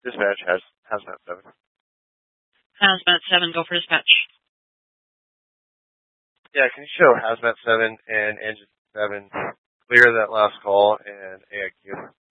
Dispatch has Hazmat 7. Hazmat 7, go for dispatch. Yeah, can you show Hazmat 7 and Engine 7 clear that last call and AIQ?